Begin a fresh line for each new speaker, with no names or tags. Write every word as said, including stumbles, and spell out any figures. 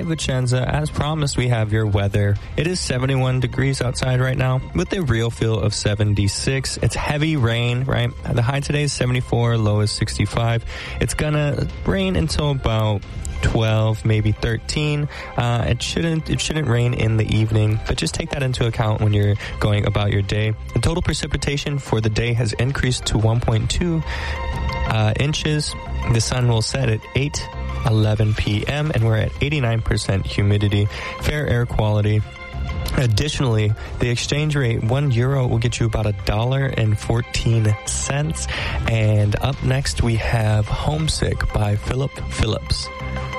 Vicenza, as promised, we have your weather. It is seventy-one degrees outside right now with a real feel of seventy-six. It's heavy rain, right? The high today is seventy-four, low is sixty-five. It's gonna rain until about twelve, maybe thirteen. Uh, it shouldn't it shouldn't rain in the evening, but just take that into account when you're going about your day. The total precipitation for the day has increased to one point two uh, inches. The sun will set at eight eleven p.m. and we're at eighty-nine percent humidity. Fair air quality. Additionally, the exchange rate, one euro will get you about a dollar and fourteen cents. And up next, we have Homesick by Philip Phillips.